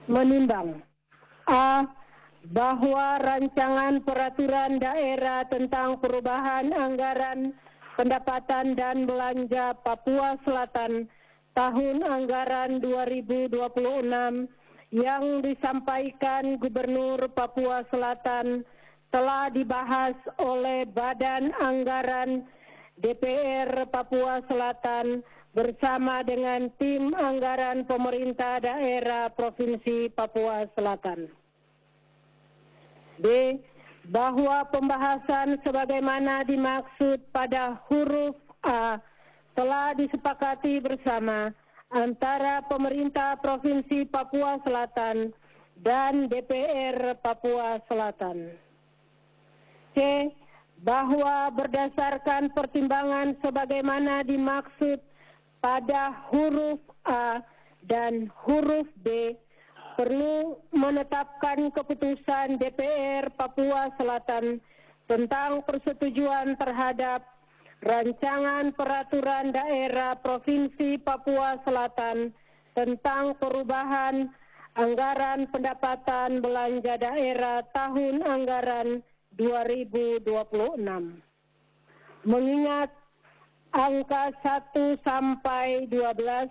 menimbang A. Bahwa rancangan peraturan daerah tentang perubahan anggaran pendapatan dan belanja Papua Selatan tahun anggaran 2026 yang disampaikan Gubernur Papua Selatan telah dibahas oleh Badan Anggaran DPR Papua Selatan bersama dengan tim anggaran pemerintah daerah Provinsi Papua Selatan. B. Bahwa pembahasan sebagaimana dimaksud pada huruf A telah disepakati bersama antara pemerintah Provinsi Papua Selatan dan DPR Papua Selatan. C. Bahwa berdasarkan pertimbangan sebagaimana dimaksud pada huruf A dan huruf B, perlu menetapkan keputusan DPR Papua Selatan tentang persetujuan terhadap rancangan peraturan daerah Provinsi Papua Selatan tentang perubahan anggaran pendapatan belanja daerah tahun anggaran 2026. Mengingat angka 1 sampai 12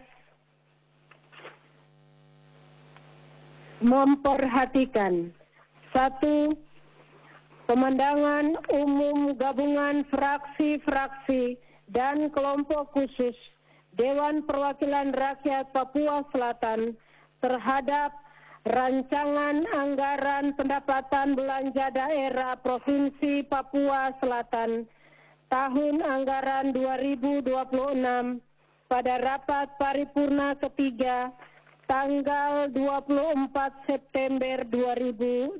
memperhatikan 1. Pemandangan umum gabungan fraksi-fraksi dan kelompok khusus Dewan Perwakilan Rakyat Papua Selatan terhadap rancangan anggaran pendapatan belanja daerah Provinsi Papua Selatan tahun anggaran 2026 pada rapat paripurna ketiga tanggal 24 September 2026.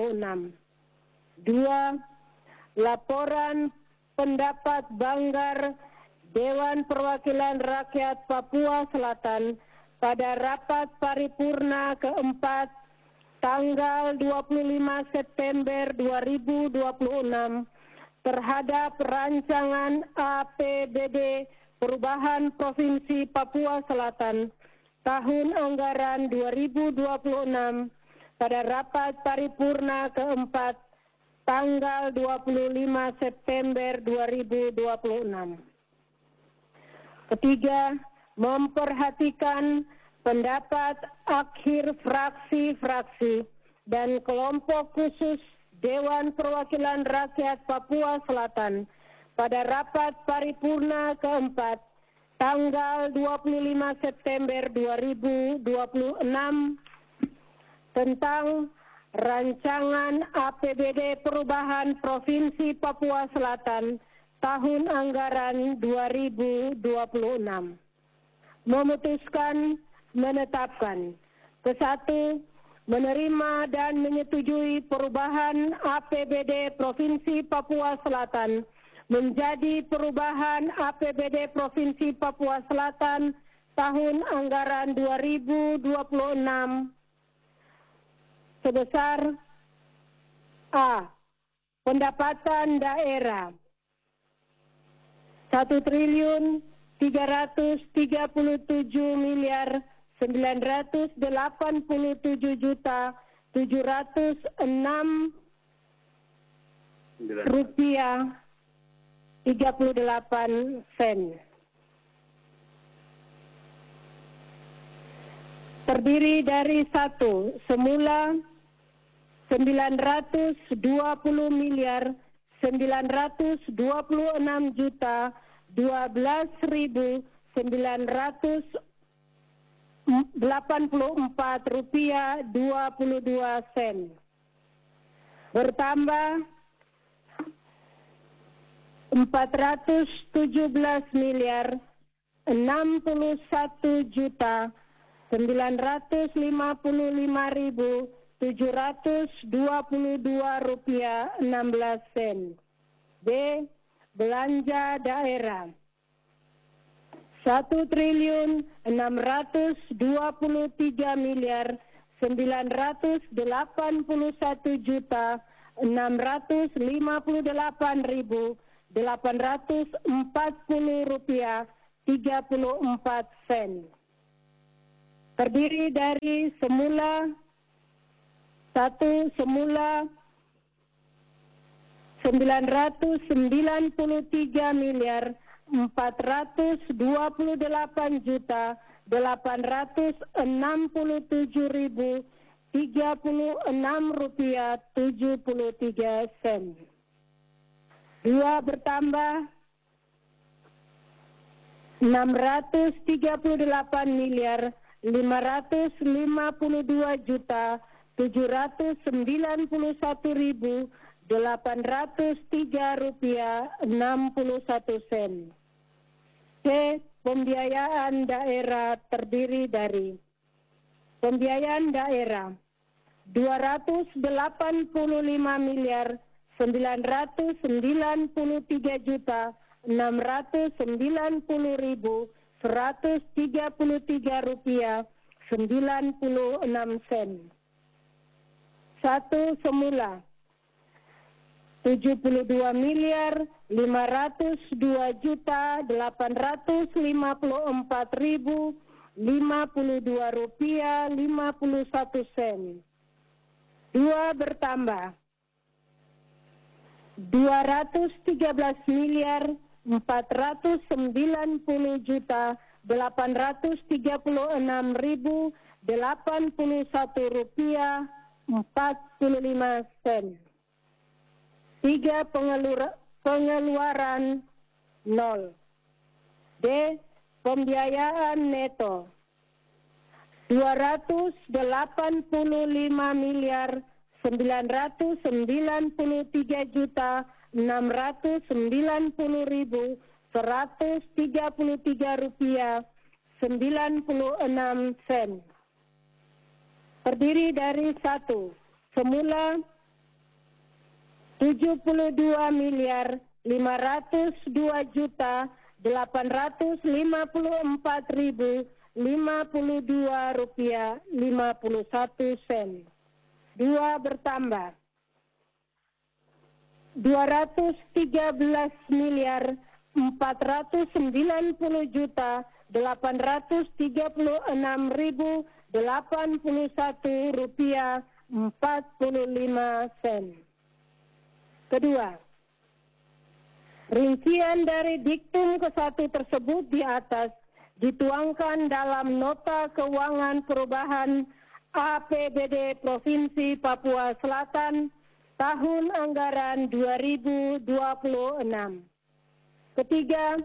2. Laporan pendapat Banggar Dewan Perwakilan Rakyat Papua Selatan pada rapat paripurna keempat tanggal 25 September 2026 terhadap rancangan APBD Perubahan Provinsi Papua Selatan tahun anggaran 2026 pada rapat paripurna keempat tanggal 25 September 2026. Ketiga, memperhatikan pendapat akhir fraksi-fraksi dan kelompok khusus Dewan Perwakilan Rakyat Papua Selatan pada rapat paripurna keempat tanggal 25 September 2026 tentang rancangan APBD Perubahan Provinsi Papua Selatan tahun anggaran 2026. Memutuskan menetapkan ke-1, menerima dan menyetujui perubahan APBD Provinsi Papua Selatan menjadi perubahan APBD Provinsi Papua Selatan tahun anggaran 2026 sebesar A. Pendapatan daerah 1.337.706 rupiah 38 sen. Terdiri dari 1. Semula 920 miliar 926 juta 12.984 rupiah 22 sen. Bertambah 417 miliar 61 juta 955.722 rupiah 16 sen. B. Belanja daerah 1.623 miliar 981 juta 658.840 rupiah 34 sen. Terdiri dari semula 1 semula 993 miliar 428 juta 867.036 rupiah 73 sen. 2 bertambah 638 miliar 552 juta 791.803 rupiah 61 sen. C. Pembiayaan daerah terdiri dari pembiayaan daerah 285 miliar 993 juta 690.133 rupiah 96 sen. 1 semula 72 miliar 502 juta 854.052 rupiah 51 sen. 2 bertambah 213 miliar 490 juta 836.081 rupiah 45 sen. 3 pengeluaran 0. D. Pembiayaan neto 285 miliar 993 juta 690.133 rupiah 96 sen. Terdiri dari 1 semula 72 miliar 502 juta 854.052 rupiah 51 sen. 2 bertambah 213 miliar 490 juta 836.081 rupiah 45 sen. Kedua, rincian dari diktum ke-1 tersebut di atas dituangkan dalam Nota Keuangan Perubahan APBD Provinsi Papua Selatan tahun anggaran 2026. Ketiga,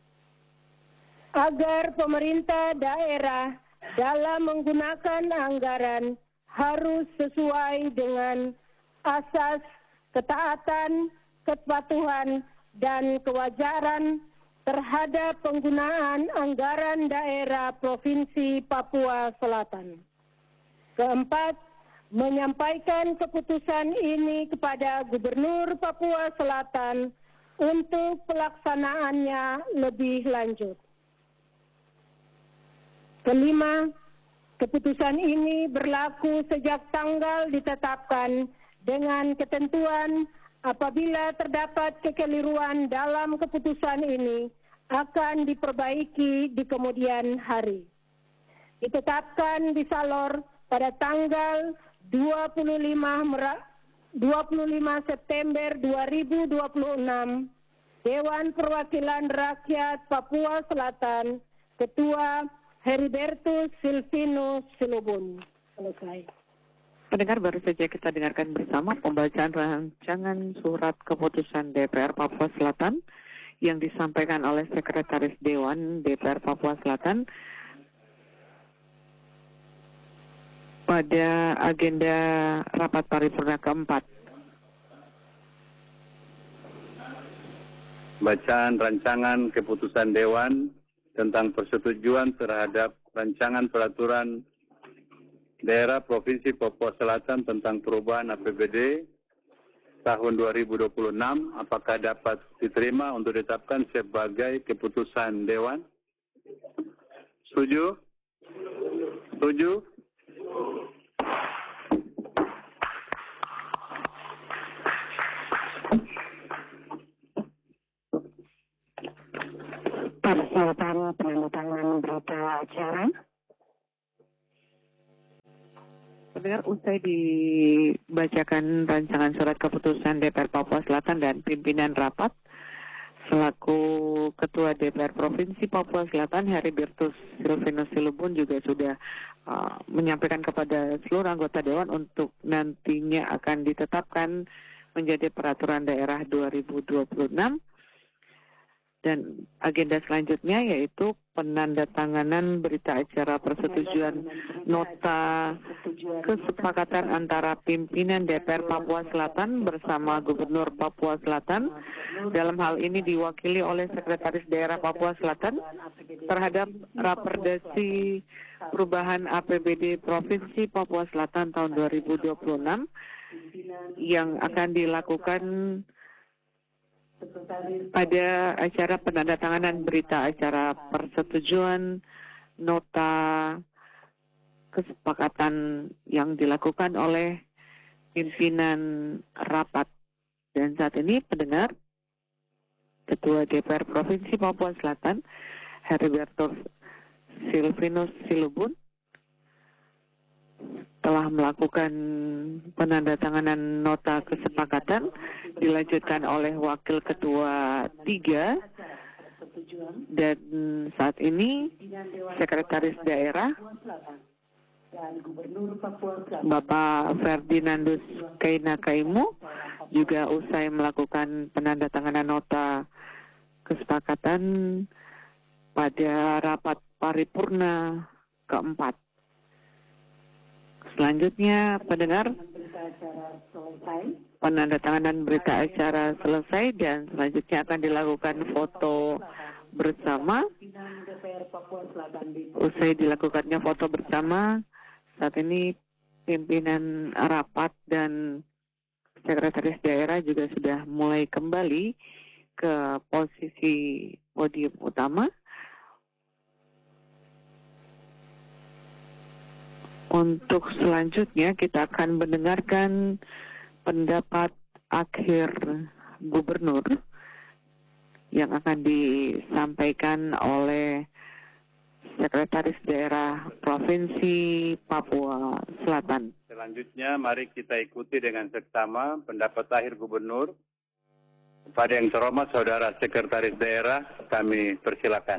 agar pemerintah daerah dalam menggunakan anggaran harus sesuai dengan asas ketaatan, kepatuhan, dan kewajaran terhadap penggunaan anggaran daerah Provinsi Papua Selatan. Keempat, menyampaikan keputusan ini kepada Gubernur Papua Selatan untuk pelaksanaannya lebih lanjut. Kelima, keputusan ini berlaku sejak tanggal ditetapkan dengan ketentuan apabila terdapat kekeliruan dalam keputusan ini akan diperbaiki di kemudian hari. Ditetapkan di Salor pada tanggal 25 September 2026, Dewan Perwakilan Rakyat Papua Selatan, Ketua Heribertus Silvinus Silubun. Selesai. Pendengar, baru saja kita dengarkan bersama pembacaan rancangan surat keputusan DPR Papua Selatan yang disampaikan oleh Sekretaris Dewan DPR Papua Selatan pada agenda rapat paripurna keempat. Bacaan rancangan keputusan Dewan tentang persetujuan terhadap rancangan peraturan Daerah Provinsi Papua Selatan tentang perubahan APBD tahun 2026, apakah dapat diterima untuk ditetapkan sebagai keputusan Dewan? Setuju? Setuju? Persiapan penandatanganan berita acara. Pendengar, usai dibacakan rancangan surat keputusan DPR Papua Selatan dan pimpinan rapat, selaku Ketua DPR Provinsi Papua Selatan, Heribertus Silvinus Silubun juga sudah menyampaikan kepada seluruh anggota Dewan untuk nantinya akan ditetapkan menjadi peraturan daerah 2026. Dan agenda selanjutnya yaitu penandatanganan berita acara persetujuan nota kesepakatan antara pimpinan DPR Papua Selatan bersama Gubernur Papua Selatan, dalam hal ini diwakili oleh Sekretaris Daerah Papua Selatan, terhadap Raperdasi Perubahan APBD Provinsi Papua Selatan tahun 2026 yang akan dilakukan pada acara penandatanganan berita acara persetujuan nota kesepakatan yang dilakukan oleh pimpinan rapat. Dan saat ini pendengar, Ketua DPR Provinsi Papua Selatan, Heribertus Silvinus Silubun, telah melakukan penandatanganan nota kesepakatan, dilanjutkan oleh Wakil Ketua 3, dan saat ini Sekretaris Daerah Bapak Ferdinandus Kaina Kaimu juga usai melakukan penandatanganan nota kesepakatan pada rapat paripurna keempat. Selanjutnya, pendengar, penandatanganan berita acara selesai dan selanjutnya akan dilakukan foto bersama. Usai dilakukannya foto bersama, saat ini pimpinan rapat dan sekretaris daerah juga sudah mulai kembali ke posisi podium utama. Untuk selanjutnya kita akan mendengarkan pendapat akhir gubernur yang akan disampaikan oleh Sekretaris Daerah Provinsi Papua Selatan. Selanjutnya mari kita ikuti dengan seksama pendapat akhir gubernur. Kepada yang terhormat Saudara Sekretaris Daerah, kami persilakan.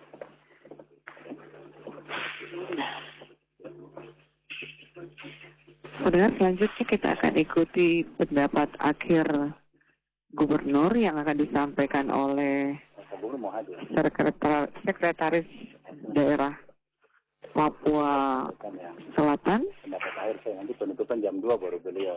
Pendengar, selanjutnya kita akan ikuti pendapat akhir gubernur yang akan disampaikan oleh Sekretaris Daerah Papua Selatan. Pendapat akhir saya nanti penutupan jam 2 baru beliau.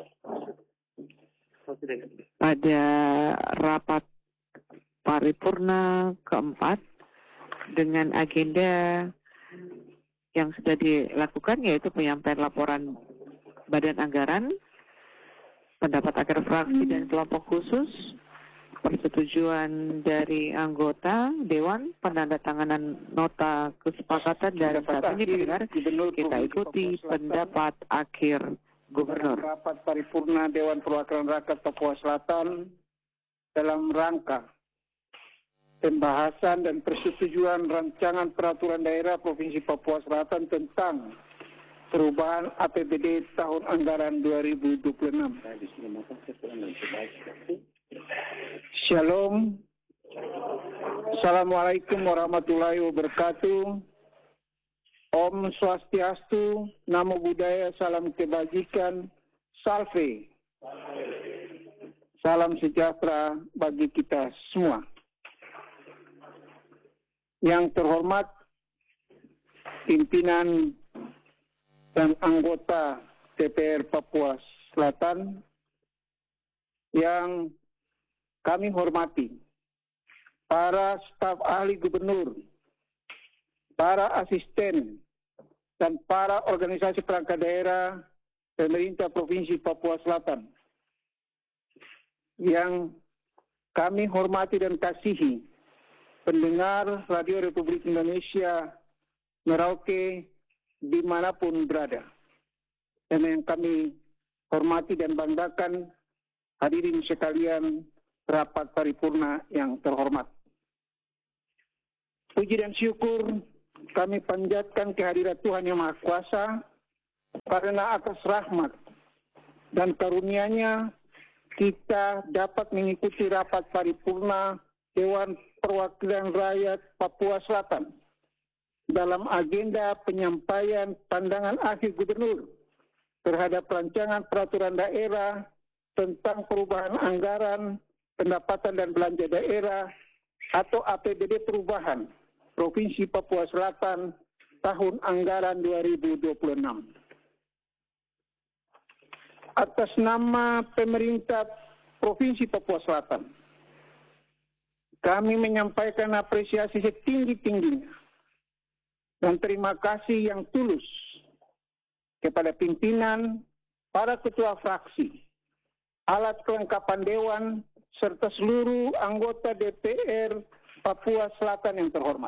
Pada rapat paripurna keempat dengan agenda yang sudah dilakukan yaitu penyampaian laporan Badan Anggaran, pendapat akhir fraksi dan kelompok khusus, persetujuan dari anggota Dewan, penandatanganan nota kesepakatan, dan saat ini pendengar kita ikuti pendapat akhir gubernur. Rapat paripurna Dewan Perwakilan Rakyat Papua Selatan dalam rangka pembahasan dan persetujuan rancangan peraturan daerah Provinsi Papua Selatan tentang perubahan APBD tahun anggaran 2026. Shalom. Assalamualaikum warahmatullahi wabarakatuh. Om Swastiastu, Namo Buddhaya, salam kebajikan, salve. Salam sejahtera bagi kita semua. Yang terhormat pimpinan dan anggota DPR Papua Selatan yang kami hormati, para staf ahli gubernur, para asisten, dan para organisasi perangkat daerah pemerintah Provinsi Papua Selatan yang kami hormati dan kasihi, pendengar Radio Republik Indonesia Merauke dimanapun berada, dan yang kami hormati dan banggakan hadirin sekalian rapat paripurna yang terhormat. Puji dan syukur kami panjatkan kehadirat Tuhan Yang Maha Kuasa Karena atas rahmat dan karunia-Nya kita dapat mengikuti rapat paripurna Dewan Perwakilan Rakyat Papua Selatan dalam agenda penyampaian pandangan akhir Gubernur terhadap rancangan peraturan daerah tentang perubahan anggaran, pendapatan dan belanja daerah atau APBD perubahan Provinsi Papua Selatan tahun anggaran 2026. Atas nama pemerintah Provinsi Papua Selatan, kami menyampaikan apresiasi setinggi-tingginya dan terima kasih yang tulus kepada pimpinan, para ketua fraksi, alat kelengkapan Dewan, serta seluruh anggota DPR Papua Selatan yang terhormat.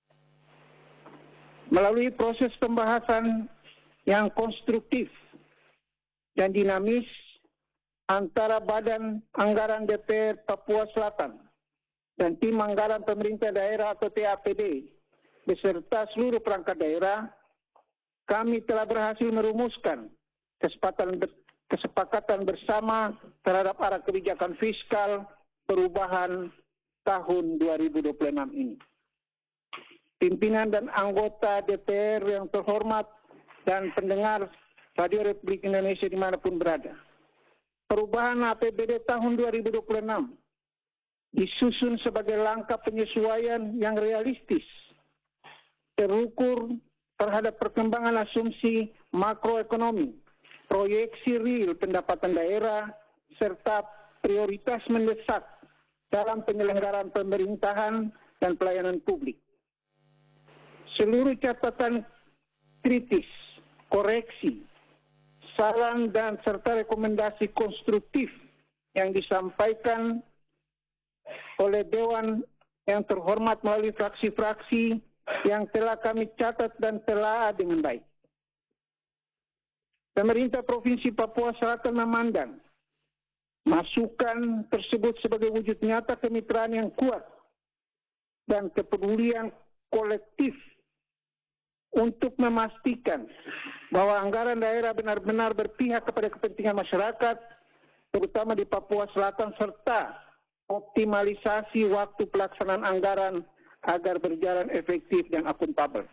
Melalui proses pembahasan yang konstruktif dan dinamis antara Badan Anggaran DPR Papua Selatan dan Tim Anggaran Pemerintah Daerah atau TAPD beserta seluruh perangkat daerah, kami telah berhasil merumuskan kesepakatan bersama terhadap arah kebijakan fiskal perubahan tahun 2026 ini. Pimpinan dan anggota DPR yang terhormat dan pendengar Radio Republik Indonesia dimanapun berada, perubahan APBD tahun 2026 disusun sebagai langkah penyesuaian yang realistis, terukur terhadap perkembangan asumsi makroekonomi, proyeksi real pendapatan daerah, serta prioritas mendesak dalam penyelenggaraan pemerintahan dan pelayanan publik. Seluruh catatan kritis, koreksi, saran dan serta rekomendasi konstruktif yang disampaikan oleh Dewan yang terhormat melalui fraksi-fraksi yang telah kami catat dan telah dengan baik. Pemerintah Provinsi Papua Selatan memandang masukan tersebut sebagai wujud nyata kemitraan yang kuat dan kepedulian kolektif untuk memastikan bahwa anggaran daerah benar-benar berpihak kepada kepentingan masyarakat, terutama di Papua Selatan, serta optimalisasi waktu pelaksanaan anggaran agar berjalan efektif dan akuntabel.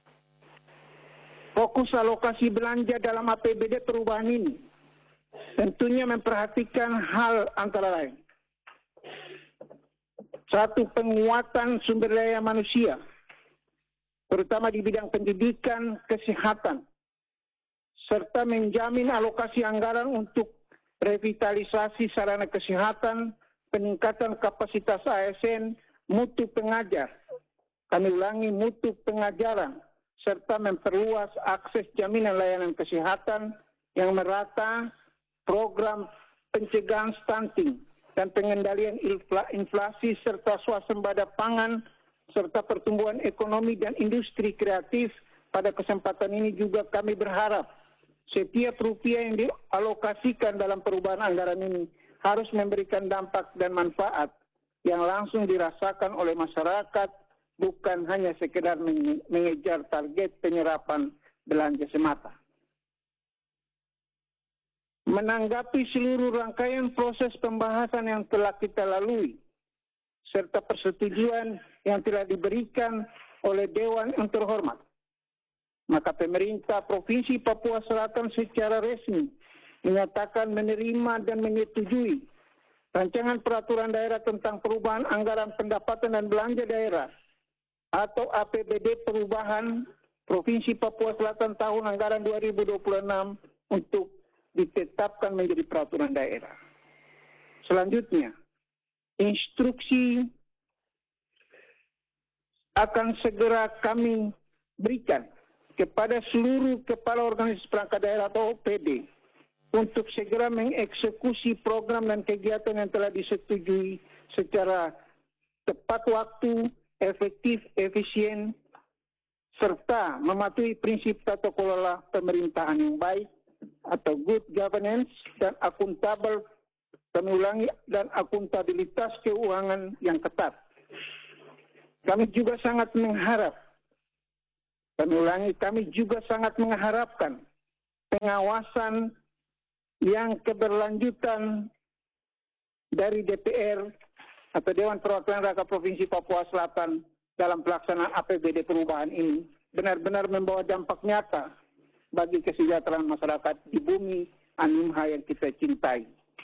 Fokus alokasi belanja dalam APBD perubahan ini tentunya memperhatikan hal antara lain: 1. Penguatan sumber daya manusia, terutama di bidang pendidikan, kesehatan, serta menjamin alokasi anggaran untuk revitalisasi sarana kesehatan, peningkatan kapasitas ASN, mutu pengajar, kami ulangi mutu pengajaran, serta memperluas akses jaminan layanan kesehatan yang merata, program pencegahan stunting dan pengendalian inflasi serta swasembada pangan, serta pertumbuhan ekonomi dan industri kreatif. Pada kesempatan ini juga kami berharap setiap rupiah yang dialokasikan dalam perubahan anggaran ini harus memberikan dampak dan manfaat yang langsung dirasakan oleh masyarakat, bukan hanya sekedar mengejar target penyerapan belanja semata. Menanggapi seluruh rangkaian proses pembahasan yang telah kita lalui, serta persetujuan yang telah diberikan oleh Dewan yang terhormat, maka pemerintah Provinsi Papua Selatan secara resmi menyatakan menerima dan menyetujui rancangan peraturan daerah tentang perubahan anggaran pendapatan dan belanja daerah atau APBD perubahan Provinsi Papua Selatan tahun anggaran 2026 untuk ditetapkan menjadi peraturan daerah. Selanjutnya, instruksi akan segera kami berikan kepada seluruh kepala organisasi perangkat daerah atau OPD untuk segera mengeksekusi program dan kegiatan yang telah disetujui secara tepat waktu, efektif, efisien, serta mematuhi prinsip tata kelola pemerintahan yang baik atau good governance dan akuntabel, kami ulangi, dan akuntabilitas keuangan yang ketat. Kami juga sangat mengharap, kami ulangi, kami juga sangat mengharapkan pengawasan yang keberlanjutan dari DPR atau Dewan Perwakilan Rakyat Provinsi Papua Selatan dalam pelaksanaan APBD perubahan ini benar-benar membawa dampak nyata bagi kesejahteraan masyarakat di bumi Animha yang kita cintai.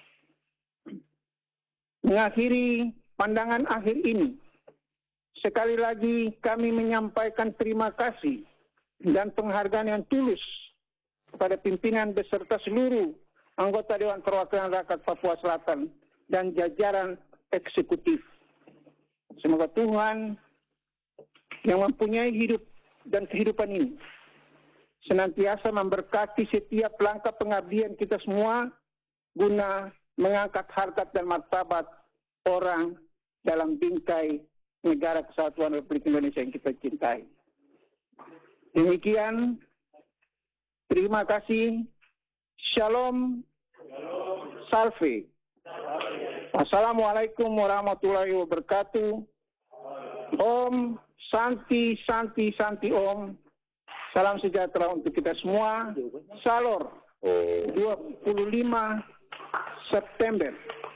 Mengakhiri pandangan akhir ini, sekali lagi kami menyampaikan terima kasih dan penghargaan yang tulus kepada pimpinan beserta seluruh anggota Dewan Perwakilan Rakyat Papua Selatan dan jajaran eksekutif. Semoga Tuhan yang mempunyai hidup dan kehidupan ini senantiasa memberkati setiap langkah pengabdian kita semua guna mengangkat harkat dan martabat orang dalam bingkai negara kesatuan Republik Indonesia yang kita cintai. Demikian, terima kasih. Shalom. Salve. Assalamualaikum warahmatullahi wabarakatuh. Om Santi Santi Santi Om. Salam sejahtera untuk kita semua. Salor 25 September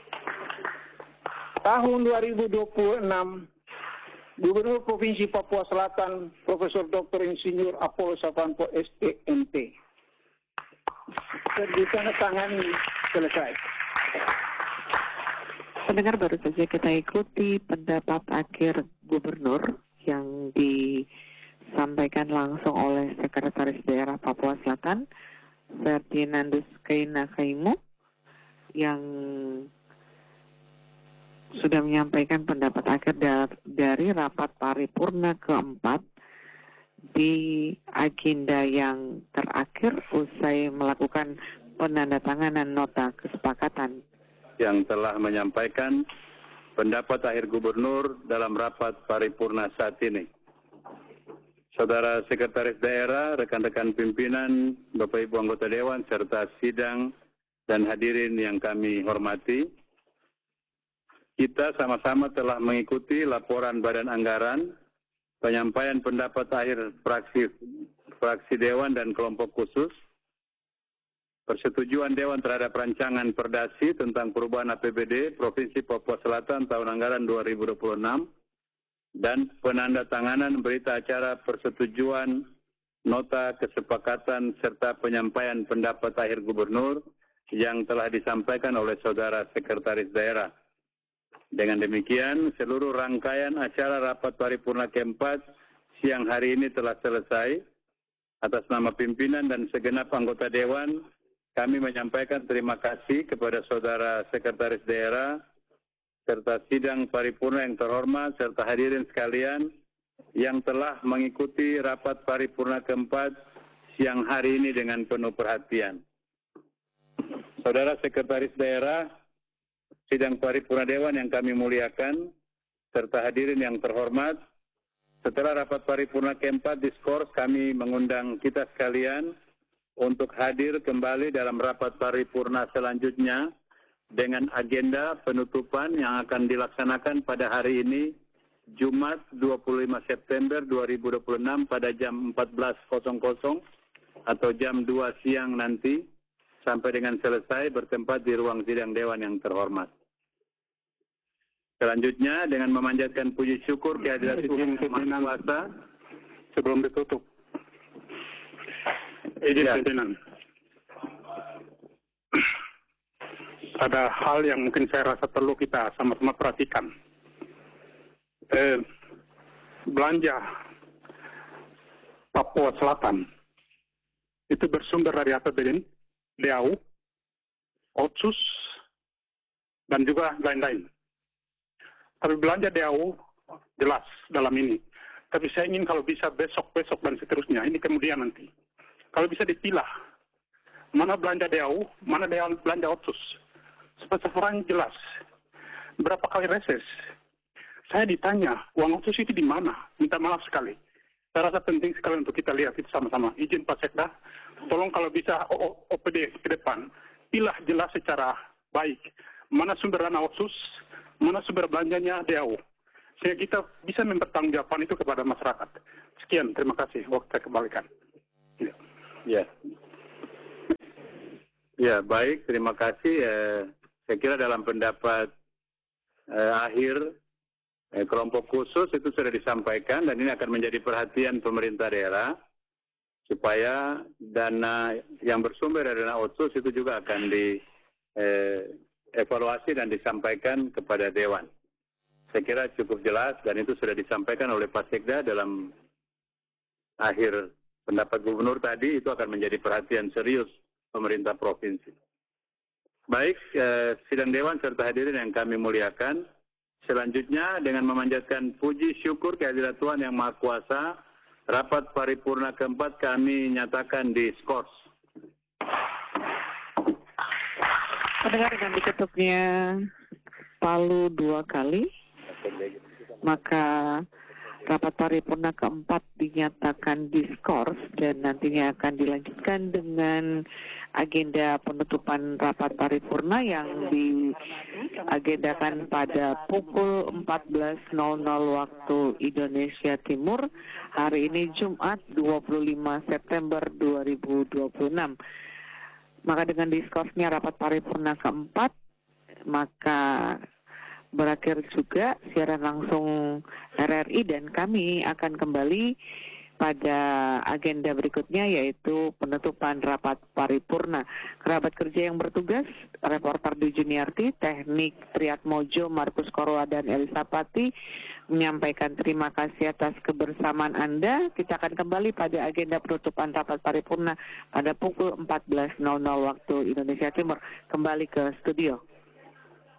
tahun 2026, Gubernur Provinsi Papua Selatan Profesor Dr. Insinyur Apollo Savanto STMT. Ditandatangani, selesai. Pendengar, baru saja kita ikuti pendapat akhir Gubernur yang disampaikan langsung oleh Sekretaris Daerah Papua Selatan Ferdinandus Kaina Kaimu, yang sudah menyampaikan pendapat akhir dari rapat paripurna keempat di agenda yang terakhir usai melakukan penandatanganan nota kesepakatan. Yang telah menyampaikan pendapat akhir Gubernur dalam rapat paripurna saat ini. Saudara Sekretaris Daerah, rekan-rekan pimpinan, Bapak Ibu anggota Dewan, serta sidang dan hadirin yang kami hormati, kita sama-sama telah mengikuti laporan Badan Anggaran, penyampaian pendapat akhir fraksi Dewan dan kelompok khusus, persetujuan Dewan terhadap rancangan Perdasi tentang perubahan APBD Provinsi Papua Selatan tahun anggaran 2026, dan penandatanganan berita acara persetujuan nota kesepakatan serta penyampaian pendapat akhir Gubernur yang telah disampaikan oleh Saudara Sekretaris Daerah. Dengan demikian, seluruh rangkaian acara rapat paripurna keempat siang hari ini telah selesai. Atas nama pimpinan dan segenap anggota Dewan, kami menyampaikan terima kasih kepada Saudara Sekretaris Daerah, serta sidang paripurna yang terhormat, serta hadirin sekalian yang telah mengikuti rapat paripurna keempat siang hari ini dengan penuh perhatian. Saudara Sekretaris Daerah, sidang paripurna Dewan yang kami muliakan, serta hadirin yang terhormat, setelah rapat paripurna keempat diskors, kami mengundang kita sekalian untuk hadir kembali dalam rapat paripurna selanjutnya dengan agenda penutupan yang akan dilaksanakan pada hari ini, Jumat 25 September 2026 pada jam 14.00 atau jam 2 siang nanti, sampai dengan selesai bertempat di ruang sidang Dewan yang terhormat. Selanjutnya, dengan memanjatkan puji syukur kehadirat Tuhan Yang Maha Kuasa, sebelum ditutup, izin pimpinan. Ada hal yang mungkin saya rasa perlu kita sama-sama perhatikan. Belanja Papua Selatan itu bersumber dari APBD, DAU, Otsus, dan juga lain-lain. Tapi belanja DAU jelas dalam ini. Tapi saya ingin kalau bisa besok-besok dan seterusnya, ini kemudian nanti. Kalau bisa dipilah, mana belanja DAU, mana belanja Otsus. Supaya seorang jelas, berapa kali reses. Saya ditanya, uang Otsus itu di mana? Minta maaf sekali. Saya rasa penting sekali untuk kita lihat itu sama-sama. Izin Pak Sekda, tolong kalau bisa OPD ke depan, pilah jelas secara baik. Mana sumber dana Otsus, mana sumber belanjanya DAU. Sehingga kita bisa mempertanggungjawabkan itu kepada masyarakat. Sekian, terima kasih. Waktu saya kembalikan. Ya. Ya, baik. Terima kasih. Saya kira dalam pendapat akhir kelompok khusus itu sudah disampaikan dan ini akan menjadi perhatian pemerintah daerah supaya dana yang bersumber dari dana otsus itu juga akan dievaluasi dan disampaikan kepada Dewan. Saya kira cukup jelas dan itu sudah disampaikan oleh Pak Sekda dalam akhir pendapat Gubernur tadi, itu akan menjadi perhatian serius pemerintah provinsi. Baik, sidang Dewan serta hadirin yang kami muliakan, selanjutnya dengan memanjatkan puji syukur kehadirat Tuhan Yang Maha Kuasa, rapat paripurna keempat kami nyatakan diskors. Pendengar dengan diketuknya palu 2 kali, maka rapat paripurna keempat dinyatakan diskors dan nantinya akan dilanjutkan dengan agenda penutupan rapat paripurna yang diagendakan pada pukul 14.00 waktu Indonesia Timur hari ini Jumat 25 September 2026. Maka dengan diskorsnya rapat paripurna keempat, maka berakhir juga siaran langsung RRI dan kami akan kembali pada agenda berikutnya yaitu penutupan rapat paripurna. Kerabat kerja yang bertugas, reporter di Juniarti, teknik Triatmojo, Markus Korwa dan Elisa Pati menyampaikan terima kasih atas kebersamaan Anda. Kita akan kembali pada agenda penutupan rapat paripurna pada pukul 14.00 waktu Indonesia Timur. Kembali ke studio.